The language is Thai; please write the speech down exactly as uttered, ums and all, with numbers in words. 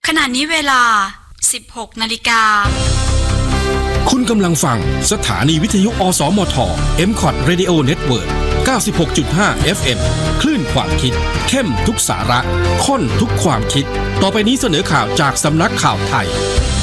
ขณะนี้เวลา สิบหกนาฬิกาคุณกำลังฟังสถานีวิทยุอสมท เอ็ม ซี โอ ที Radio Network เก้าสิบหกจุดห้า เอฟ เอ็ม คลื่นความคิดเข้มทุกสาระข้นทุกความคิดต่อไปนี้เสนอข่าวจากสำนักข่าวไทย